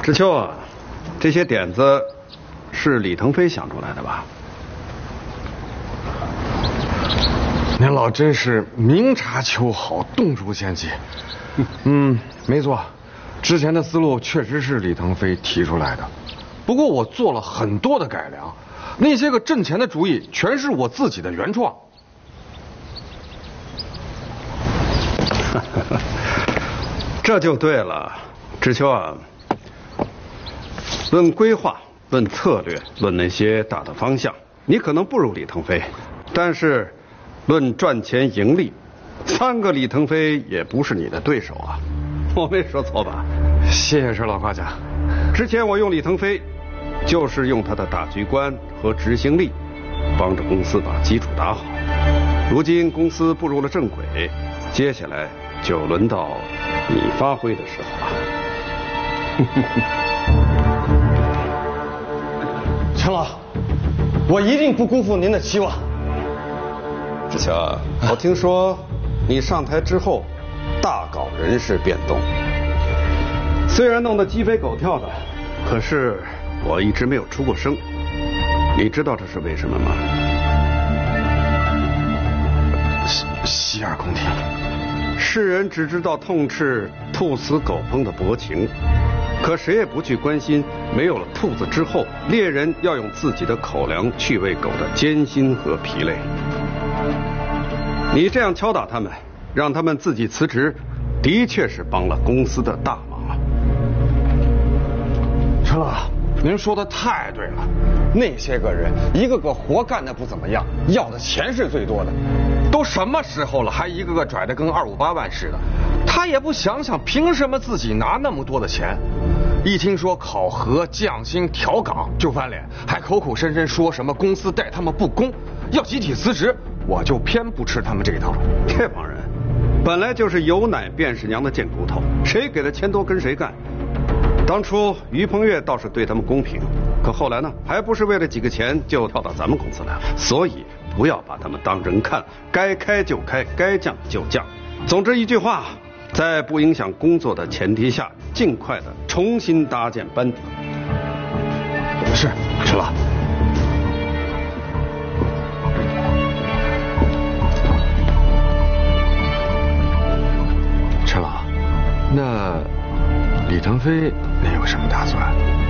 知秋啊，这些点子是李腾飞想出来的吧？ 您老真是明察秋毫，洞烛先机。没错，之前的思路确实是李腾飞提出来的，不过我做了很多的改良，那些个挣钱的主意全是我自己的原创。 这就对了，知秋啊。论规划、论策略、论那些大的方向，你可能不如李腾飞，但是论赚钱盈利，3个李腾飞也不是你的对手啊。我没说错吧？ 谢谢石老夸奖。 之前我用李腾飞，就是用他的大局观和执行力，帮着公司把基础打好。如今公司步入了正轨，接下来就轮到你发挥的时候了。 陈老，我一定不辜负您的期望。 志强，我听说你上台之后大搞人事变动，虽然弄得鸡飞狗跳的，可是我一直没有出过声。你知道这是为什么吗？ 洗耳恭听。 世人只知道痛斥兔死狗烹的薄情，可谁也不去关心没有了兔子之后，猎人要用自己的口粮去喂狗的艰辛和疲累。你这样敲打他们，让他们自己辞职，的确是帮了公司的大忙啊。 陈老，您说的太对了，那些个人一个个活干的不怎么样，要的钱是最多的。都什么时候了，还一个个拽得跟258万似的，他也不想想凭什么自己拿那么多的钱。一听说考核、降薪、调岗就翻脸，还口口声声说什么公司待他们不公，要集体辞职。我就偏不吃他们这一套。 这帮人本来就是有奶便是娘的贱骨头，谁给的钱多跟谁干。当初于鹏岳倒是对他们公平，可后来呢，还不是为了几个钱就跳到咱们公司来了。所以不要把他们当人看，该开就开，该降就降。总之一句话，在不影响工作的前提下，尽快的重新搭建班底。 是，陈老。陈老，那李腾飞，您有什么打算？